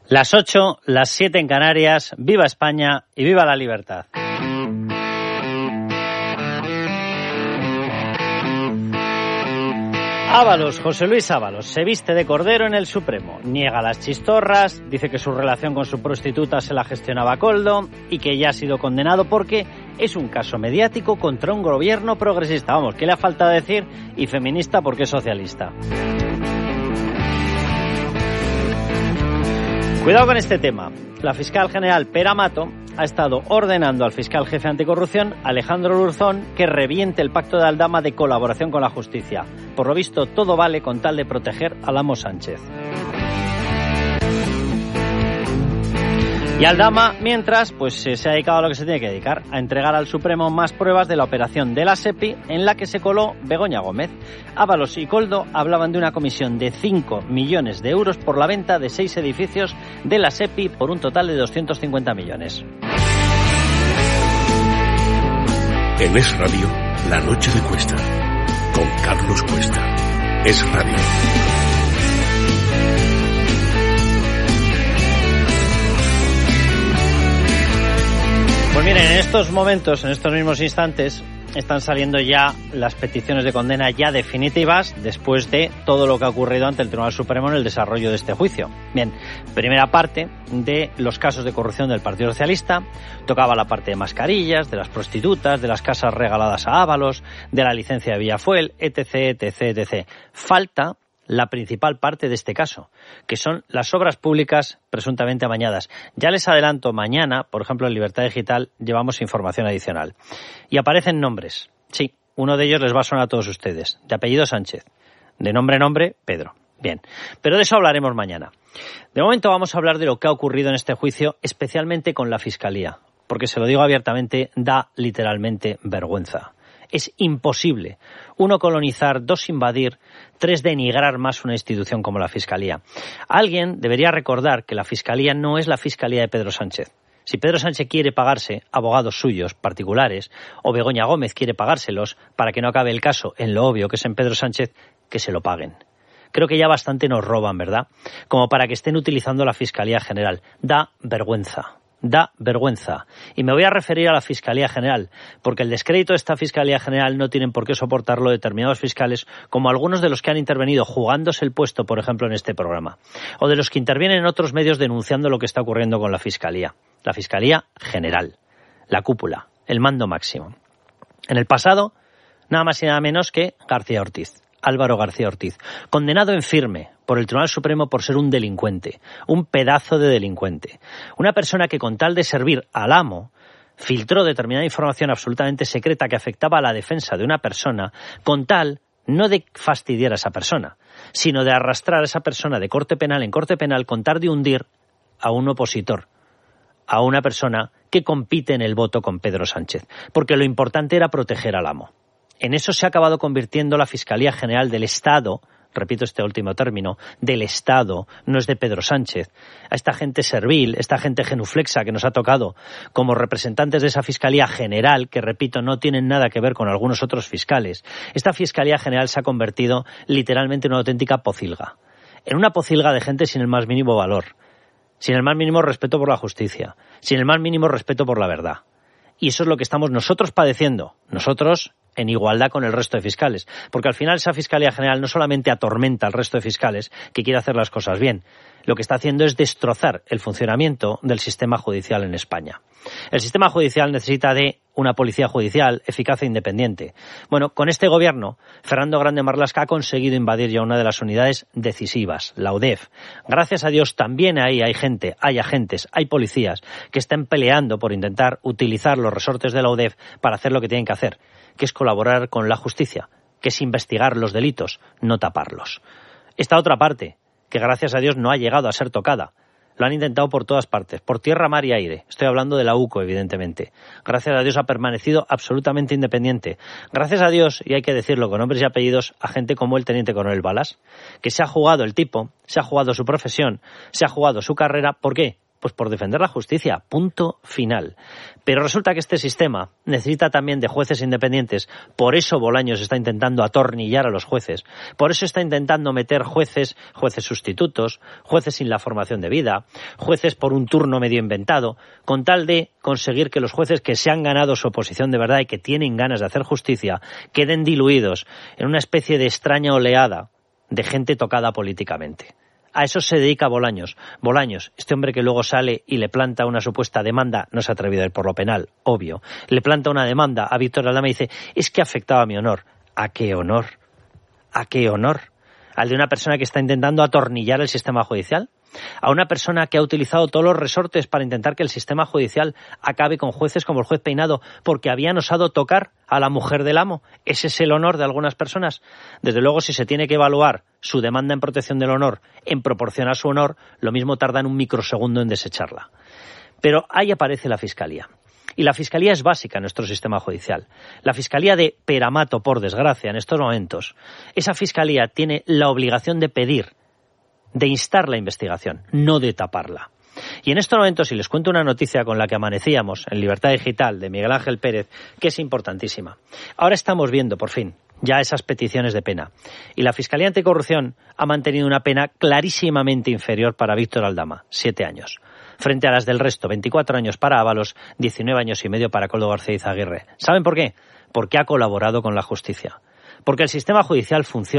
Las 8, las 7 en Canarias. ¡Viva España y viva la libertad! Ábalos, José Luis Ábalos, se viste de cordero en el Supremo, niega las chistorras, dice que su relación con su prostituta se la gestionaba Koldo y que ya ha sido condenado porque es un caso mediático contra un gobierno progresista. Vamos, ¿qué le ha faltado decir? Y feminista porque es socialista. Cuidado con este tema. La fiscal general Pera Mato ha estado ordenando al fiscal jefe anticorrupción, Alejandro Lurzón, que reviente el pacto de Aldama de colaboración con la justicia. Por lo visto, todo vale con tal de proteger al amo Sánchez. Y Aldama, mientras, pues se ha dedicado a lo que se tiene que dedicar, a entregar al Supremo más pruebas de la operación de la SEPI en la que se coló Begoña Gómez. Ábalos y Koldo hablaban de una comisión de 5 millones de euros por la venta de 6 edificios de la SEPI por un total de 250 millones. En Es Radio, La Noche de Cuesta, con Carlos Cuesta. Es Radio. Pues miren, en estos momentos, en estos mismos instantes, están saliendo ya las peticiones de condena ya definitivas después de todo lo que ha ocurrido ante el Tribunal Supremo en el desarrollo de este juicio. Bien, primera parte de los casos de corrupción del Partido Socialista, tocaba la parte de mascarillas, de las prostitutas, de las casas regaladas a Ábalos, de la licencia de Villafuel, etc, etc, etc. Falta la principal parte de este caso, que son las obras públicas presuntamente amañadas. Ya les adelanto, mañana, por ejemplo, en Libertad Digital, llevamos información adicional. Y aparecen nombres. Sí, uno de ellos les va a sonar a todos ustedes. De apellido Sánchez. De nombre, Pedro. Bien, pero de eso hablaremos mañana. De momento vamos a hablar de lo que ha ocurrido en este juicio, especialmente con la Fiscalía. Porque, se lo digo abiertamente, da literalmente vergüenza. Es imposible, 1, colonizar, 2, invadir, 3, denigrar más una institución como la Fiscalía. Alguien debería recordar que la Fiscalía no es la Fiscalía de Pedro Sánchez. Si Pedro Sánchez quiere pagarse abogados suyos particulares o Begoña Gómez quiere pagárselos para que no acabe el caso en lo obvio que es en Pedro Sánchez, que se lo paguen. Creo que ya bastante nos roban, ¿verdad? Como para que estén utilizando la Fiscalía General. Da vergüenza. Da vergüenza. Y me voy a referir a la Fiscalía General, porque el descrédito de esta Fiscalía General no tienen por qué soportarlo determinados fiscales, como algunos de los que han intervenido jugándose el puesto, por ejemplo, en este programa, o de los que intervienen en otros medios denunciando lo que está ocurriendo con la Fiscalía. La Fiscalía General, la cúpula, el mando máximo. En el pasado, nada más y nada menos que García Ortiz. Álvaro García Ortiz, condenado en firme por el Tribunal Supremo por ser un delincuente, un pedazo de delincuente. Una persona que con tal de servir al amo filtró determinada información absolutamente secreta que afectaba a la defensa de una persona con tal no de fastidiar a esa persona, sino de arrastrar a esa persona de corte penal en corte penal con tal de hundir a un opositor, a una persona que compite en el voto con Pedro Sánchez, porque lo importante era proteger al amo. En eso se ha acabado convirtiendo la Fiscalía General del Estado, repito este último término, del Estado, no es de Pedro Sánchez. A esta gente servil, esta gente genuflexa que nos ha tocado como representantes de esa Fiscalía General, que repito, no tienen nada que ver con algunos otros fiscales. Esta Fiscalía General se ha convertido literalmente en una auténtica pocilga. En una pocilga de gente sin el más mínimo valor, sin el más mínimo respeto por la justicia, sin el más mínimo respeto por la verdad. Y eso es lo que estamos nosotros padeciendo, nosotros en igualdad con el resto de fiscales. Porque al final esa Fiscalía General no solamente atormenta al resto de fiscales que quiere hacer las cosas bien, lo que está haciendo es destrozar el funcionamiento del sistema judicial en España. El sistema judicial necesita de una policía judicial eficaz e independiente. Bueno, con este gobierno, Fernando Grande Marlaska ha conseguido invadir ya una de las unidades decisivas, la UDEF. Gracias a Dios también ahí hay gente, hay agentes, hay policías que están peleando por intentar utilizar los resortes de la UDEF para hacer lo que tienen que hacer, que es colaborar con la justicia, que es investigar los delitos, no taparlos. Esta otra parte, que gracias a Dios no ha llegado a ser tocada, lo han intentado por todas partes, por tierra, mar y aire. Estoy hablando de la UCO, evidentemente. Gracias a Dios ha permanecido absolutamente independiente. Gracias a Dios, y hay que decirlo con nombres y apellidos, a gente como el teniente coronel Balas, que se ha jugado el tipo, se ha jugado su profesión, se ha jugado su carrera. ¿Por qué? Pues por defender la justicia, punto final. Pero resulta que este sistema necesita también de jueces independientes. Por eso Bolaños está intentando atornillar a los jueces. Por eso está intentando meter jueces sustitutos, jueces sin la formación debida, jueces por un turno medio inventado, con tal de conseguir que los jueces que se han ganado su oposición de verdad y que tienen ganas de hacer justicia queden diluidos en una especie de extraña oleada de gente tocada políticamente. A eso se dedica Bolaños. Bolaños, este hombre que luego sale y le planta una supuesta demanda, no se ha atrevido a ir por lo penal, obvio, le planta una demanda a Víctor Aldama y dice, es que afectaba a mi honor. ¿A qué honor? ¿A qué honor? ¿Al de una persona que está intentando atornillar el sistema judicial? ¿A una persona que ha utilizado todos los resortes para intentar que el sistema judicial acabe con jueces como el juez Peinado porque habían osado tocar a la mujer del amo? ¿Ese es el honor de algunas personas? Desde luego, si se tiene que evaluar su demanda en protección del honor en proporción a su honor, lo mismo tarda en un microsegundo en desecharla. Pero ahí aparece la Fiscalía. Y la Fiscalía es básica en nuestro sistema judicial. La Fiscalía de Peramato, por desgracia, en estos momentos, esa Fiscalía tiene la obligación de pedir, de instar la investigación, no de taparla. Y en estos momentos, si les cuento una noticia con la que amanecíamos en Libertad Digital de Miguel Ángel Pérez, que es importantísima. Ahora estamos viendo, por fin, ya esas peticiones de pena. Y la Fiscalía Anticorrupción ha mantenido una pena clarísimamente inferior para Víctor Aldama, 7 años. Frente a las del resto, 24 años para Ábalos, 19 años y medio para Koldo García Izaguirre. ¿Saben por qué? Porque ha colaborado con la justicia. Porque el sistema judicial funciona